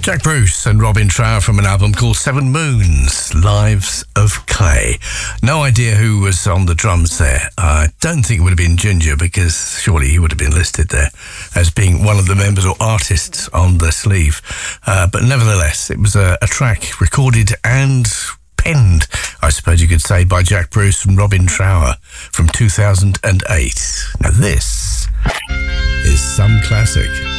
Jack Bruce and Robin Trower from an album called Seven Moons, Lives of Clay. No idea who was on the drums there. I don't think it would have been Ginger, because surely he would have been listed there as being one of the members or artists on the sleeve. But nevertheless, it was a track recorded and penned, I suppose you could say, by Jack Bruce and Robin Trower from 2008. Now this is some classic.